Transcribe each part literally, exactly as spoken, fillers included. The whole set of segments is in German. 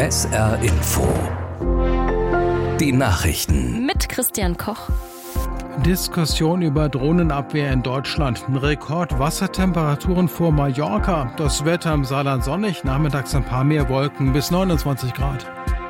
S R Info. Die Nachrichten. Mit Christian Koch. Diskussion über Drohnenabwehr in Deutschland. Rekordwassertemperaturen vor Mallorca. Das Wetter im Saarland sonnig, nachmittags ein paar mehr Wolken bis neunundzwanzig Grad.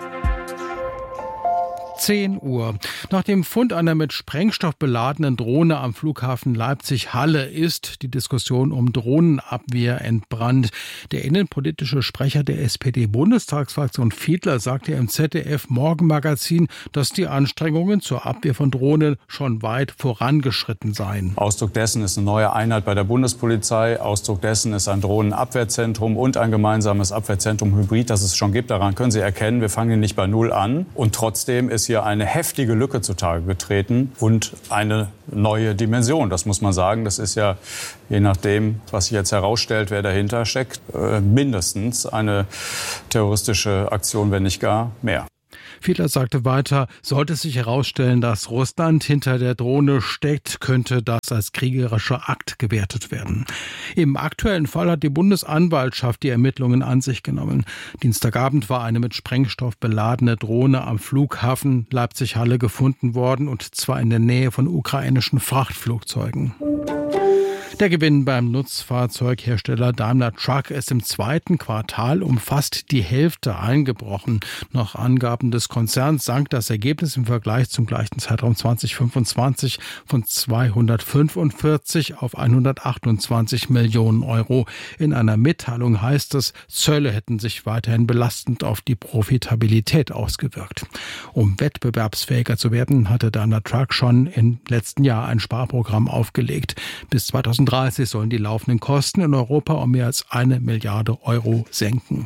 zehn Uhr. Nach dem Fund einer mit Sprengstoff beladenen Drohne am Flughafen Leipzig-Halle ist die Diskussion um Drohnenabwehr entbrannt. Der innenpolitische Sprecher der S P D-Bundestagsfraktion Fiedler sagte im Z D F-Morgenmagazin, dass die Anstrengungen zur Abwehr von Drohnen schon weit vorangeschritten seien. Ausdruck dessen ist eine neue Einheit bei der Bundespolizei. Ausdruck dessen ist ein Drohnenabwehrzentrum und ein gemeinsames Abwehrzentrum Hybrid, das es schon gibt. Daran können Sie erkennen, wir fangen nicht bei Null an. Und trotzdem ist hier eine heftige Lücke zutage getreten und eine neue Dimension. Das muss man sagen. Das ist ja, je nachdem, was sich jetzt herausstellt, wer dahinter steckt, mindestens eine terroristische Aktion, wenn nicht gar mehr. Fiedler sagte weiter, sollte sich herausstellen, dass Russland hinter der Drohne steckt, könnte das als kriegerischer Akt gewertet werden. Im aktuellen Fall hat die Bundesanwaltschaft die Ermittlungen an sich genommen. Dienstagabend war eine mit Sprengstoff beladene Drohne am Flughafen Leipzig-Halle gefunden worden, und zwar in der Nähe von ukrainischen Frachtflugzeugen. Der Gewinn beim Nutzfahrzeughersteller Daimler Truck ist im zweiten Quartal um fast die Hälfte eingebrochen. Nach Angaben des Konzerns sank das Ergebnis im Vergleich zum gleichen Zeitraum zwanzig fünfundzwanzig von zweihundertfünfundvierzig auf hundertachtundzwanzig Millionen Euro. In einer Mitteilung heißt es, Zölle hätten sich weiterhin belastend auf die Profitabilität ausgewirkt. Um wettbewerbsfähiger zu werden, hatte Daimler Truck schon im letzten Jahr ein Sparprogramm aufgelegt. Bis zweitausenddreißig sollen die laufenden Kosten in Europa um mehr als eine Milliarde Euro senken.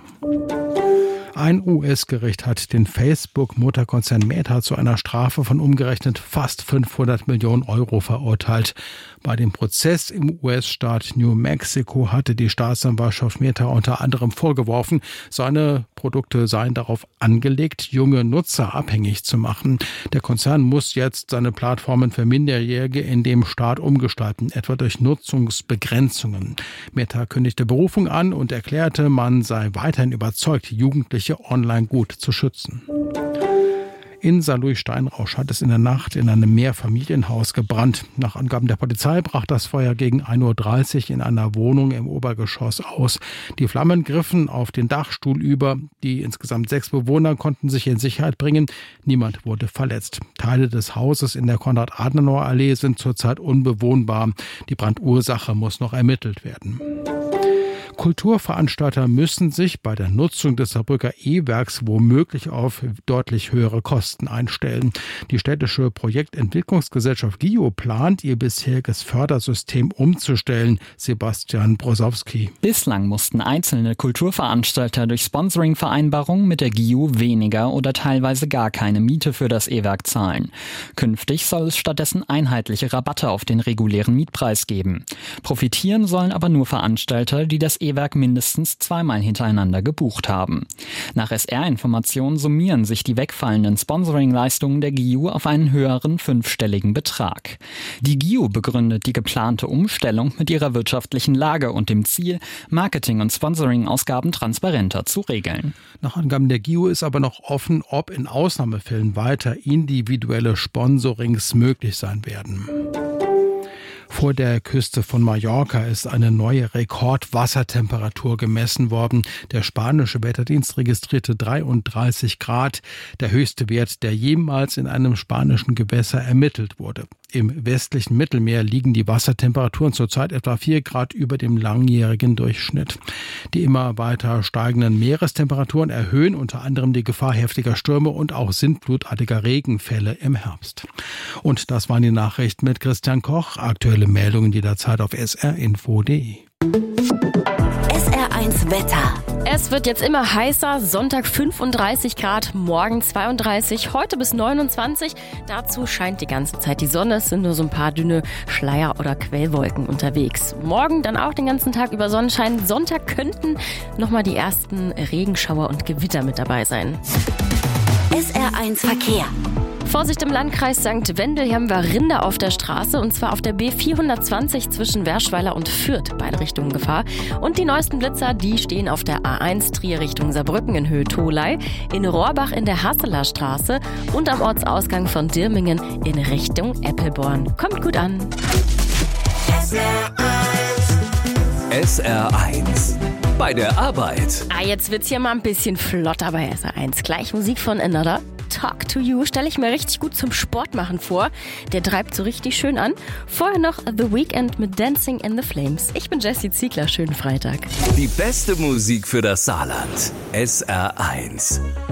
Ein U S-Gericht hat den Facebook-Mutterkonzern Meta zu einer Strafe von umgerechnet fast fünfhundert Millionen Euro verurteilt. Bei dem Prozess im U S-Staat New Mexico hatte die Staatsanwaltschaft Meta unter anderem vorgeworfen, seine Produkte seien darauf angelegt, junge Nutzer abhängig zu machen. Der Konzern muss jetzt seine Plattformen für Minderjährige in dem Staat umgestalten, etwa durch Nutzungsbegrenzungen. Meta kündigte Berufung an und erklärte, man sei weiterhin überzeugt, Jugendliche online gut zu schützen. In Saarlouis-Steinrausch hat es in der Nacht in einem Mehrfamilienhaus gebrannt. Nach Angaben der Polizei brach das Feuer gegen ein Uhr dreißig in einer Wohnung im Obergeschoss aus. Die Flammen griffen auf den Dachstuhl über. Die insgesamt sechs Bewohner konnten sich in Sicherheit bringen. Niemand wurde verletzt. Teile des Hauses in der Konrad-Adenauer-Allee sind zurzeit unbewohnbar. Die Brandursache muss noch ermittelt werden. Kulturveranstalter müssen sich bei der Nutzung des Saarbrücker E-Werks womöglich auf deutlich höhere Kosten einstellen. Die städtische Projektentwicklungsgesellschaft G I O plant, ihr bisheriges Fördersystem umzustellen. Sebastian Brosowski. Bislang mussten einzelne Kulturveranstalter durch Sponsoring-Vereinbarungen mit der G I O weniger oder teilweise gar keine Miete für das E-Werk zahlen. Künftig soll es stattdessen einheitliche Rabatte auf den regulären Mietpreis geben. Profitieren sollen aber nur Veranstalter, die das E-Werk mindestens zweimal hintereinander gebucht haben. Nach S R-Informationen summieren sich die wegfallenden Sponsoring-Leistungen der G I O auf einen höheren fünfstelligen Betrag. Die G I O begründet die geplante Umstellung mit ihrer wirtschaftlichen Lage und dem Ziel, Marketing- und Sponsoring-Ausgaben transparenter zu regeln. Nach Angaben der G I O ist aber noch offen, ob in Ausnahmefällen weiter individuelle Sponsorings möglich sein werden. Vor der Küste von Mallorca ist eine neue Rekordwassertemperatur gemessen worden. Der spanische Wetterdienst registrierte dreiunddreißig Grad, der höchste Wert, der jemals in einem spanischen Gewässer ermittelt wurde. Im westlichen Mittelmeer liegen die Wassertemperaturen zurzeit etwa vier Grad über dem langjährigen Durchschnitt. Die immer weiter steigenden Meerestemperaturen erhöhen unter anderem die Gefahr heftiger Stürme und auch sintflutartiger Regenfälle im Herbst. Und das waren die Nachrichten mit Christian Koch. Aktuelle Meldungen jederzeit auf s r info punkt d e. S R eins Wetter. Es wird jetzt immer heißer. Sonntag fünfunddreißig Grad, morgen zweiunddreißig, heute bis neunundzwanzig. Dazu scheint die ganze Zeit die Sonne. Es sind nur so ein paar dünne Schleier- oder Quellwolken unterwegs. Morgen dann auch den ganzen Tag über Sonnenschein. Sonntag könnten nochmal die ersten Regenschauer und Gewitter mit dabei sein. S R eins Verkehr. Vorsicht im Landkreis Sankt Wendel, hier haben wir Rinder auf der Straße und zwar auf der B vierhundertzwanzig zwischen Werschweiler und Fürth, beide Richtungen Gefahr. Und die neuesten Blitzer, die stehen auf der A eins Trier Richtung Saarbrücken in Höhe Tholey, in Rohrbach in der Hasseler Straße und am Ortsausgang von Dirmingen in Richtung Eppelborn. Kommt gut an. S R eins bei der Arbeit. Ah, jetzt wird's hier mal ein bisschen flotter bei S R eins. Gleich Musik von Another. Talk to You stelle ich mir richtig gut zum Sport machen vor. Der treibt so richtig schön an. Vorher noch The Weeknd mit Dancing in the Flames. Ich bin Jessie Ziegler. Schönen Freitag. Die beste Musik für das Saarland. S R eins.